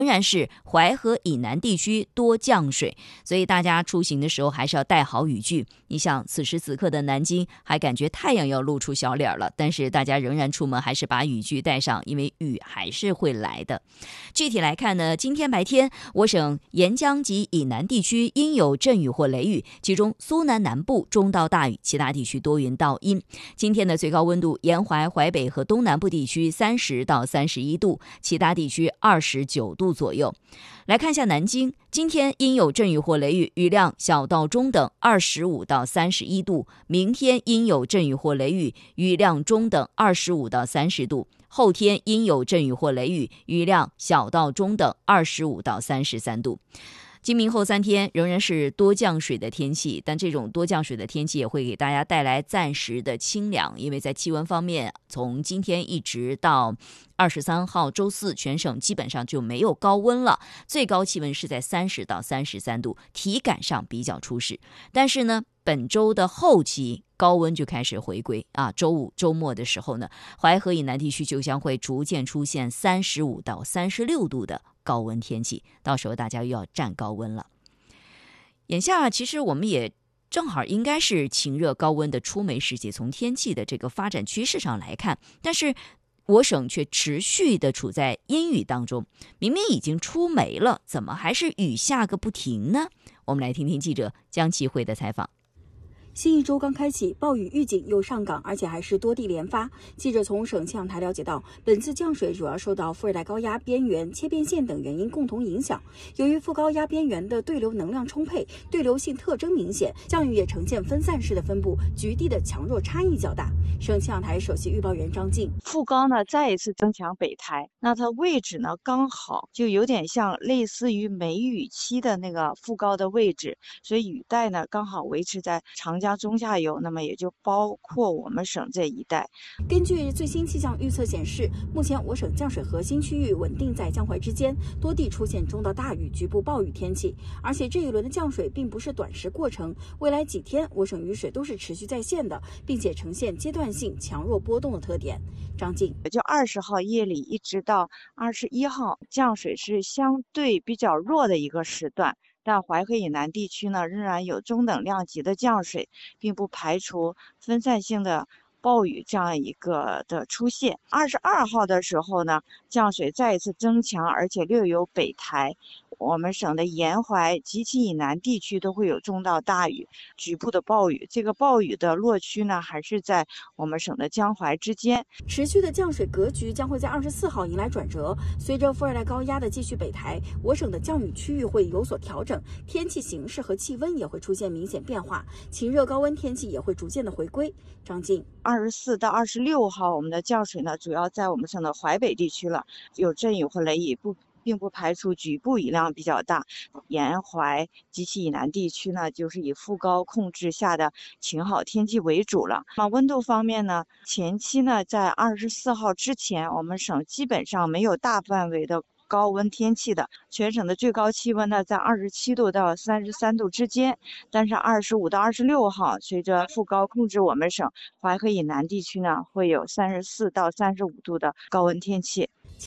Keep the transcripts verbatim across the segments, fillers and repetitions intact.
仍然是淮河以南地区多降水，所以大家出行的时候还是要带好雨具。你想此时此刻的南京还感觉太阳要露出小脸了，但是大家仍然出门还是把雨具带上，因为雨还是会来的。具体来看呢，今天白天我省沿江及以南地区阴有阵雨或雷雨，其中苏南南部中到大雨，其他地区多云到阴。今天的最高温度，沿淮、淮北和东南部地区三十到三十一度，其他地区二十九度左右。来看一下南京，今天阴有阵雨或雷雨，雨量小到中等，二十五到三十一度。明天阴有阵雨或雷雨，雨量中等，二十五到三十度。后天阴有阵雨或雷雨，雨量小到中等，二十五到三十三度。今明后三天仍然是多降水的天气，但这种多降水的天气也会给大家带来暂时的清凉，因为在气温方面，从今天一直到二十三号周四，全省基本上就没有高温了，最高气温是在三十到三十三度，体感上比较舒适。但是呢，本周的后期高温就开始回归啊，周五周末的时候呢，淮河以南地区就将会逐渐出现三十五到三十六度的高温天气，到时候大家又要站高温了。眼下其实我们也正好应该是晴热高温的出梅时节，从天气的这个发展趋势上来看，但是我省却持续的处在阴雨当中，明明已经出梅了，怎么还是雨下个不停呢？我们来听听记者江启慧的采访。 新一周刚开启，暴雨预警又上岗，而且还是多地连发。记者从省气象台了解到，本次降水主要受到副热带高压边缘、切变线等原因共同影响。由于副高压边缘的对流能量充沛，对流性特征明显，降雨也呈现分散式的分布，局地的强弱差异较大。省气象台首席预报员张静： 副高呢再一次增强北台，那它位置呢刚好就有点像类似于梅雨期的那个副高的位置，所以雨带呢刚好维持在长江中下游，那么也就包括我们省这一带。 根据最新气象预测显示，目前我省降水核心区域稳定在江淮之间，多地出现中到大雨、局部暴雨天气。而且这一轮的降水并不是短时过程，未来几天我省雨水都是持续在线的，并且呈现阶段性强弱波动的特点。张静： 就二十号夜里一直到二十一号，降水是相对比较弱的一个时段。但淮河以南地区呢，仍然有中等量级的降水，并不排除分散性的暴雨这样一个的出现。二十二号的时候呢，降水再一次增强，而且略有北台。我们省的沿淮及其以南地区都会有中到大雨，局部的暴雨。这个暴雨的落区呢，还是在我们省的江淮之间。 持续的降水格局将会在二十四号迎来转折。随着副热带高压的继续北台，我省的降雨区域会有所调整，天气形势和气温也会出现明显变化，晴热高温天气也会逐渐的回归。张静： 二十四到二十六号，我们的降水呢，主要在我们省的淮北地区了，有阵雨或雷雨，不。并不排除局部雨量比较大，沿淮及其以南地区呢，就是以副高控制下的晴好天气为主了。那温度方面呢，前期呢，在二十四号之前，我们省基本上没有大范围的高温天气的，全省的最高气温呢在二十七度到三十三度之间。但是二十五到二十六号，随着副高控制，我们省淮河以南地区呢，会有三十四到三十五度的高温天气。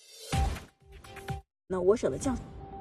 那我省的降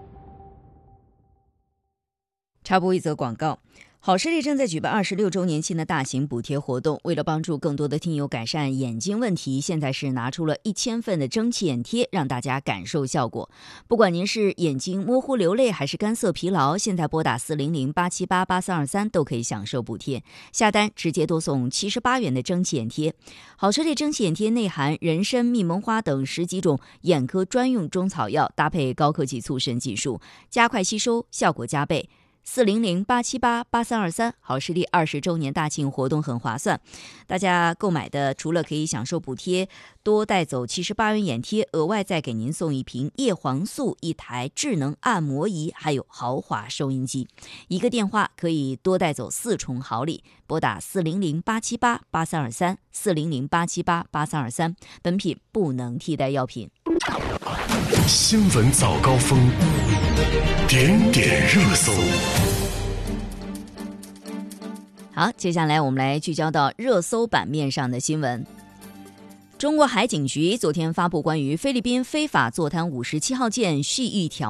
插播一则广告。好视力正在举办二十六周年庆的大型补贴活动，为了帮助更多的听友改善眼睛问题，现在是拿出了一千份的蒸汽眼贴，让大家感受效果。不管您是眼睛模糊流泪还是干涩疲劳，现在拨打四零零八七八八三二三都可以享受补贴，下单直接多送七十八元的蒸汽眼贴。好视力蒸汽眼贴内含人参、蜜蒙花等十几种眼科专用中草药，搭配高科技促渗技术，加快吸收，效果加倍。四零零八七八八三二三，好视力二十周年大庆活动很划算，大家购买的除了可以享受补贴，多带走七十八元眼贴，额外再给您送一瓶叶黄素、一台智能按摩仪，还有豪华收音机。一个电话可以多带走四重好礼，拨打四零零八七八八三二三，四零零八七八八三二三。本品不能替代药品。 新闻早高峰，点点热搜。 好，接下来我们来聚焦到热搜版面上的新闻。中国海警局昨天发布关于菲律宾非法坐滩五十七号舰蓄意挑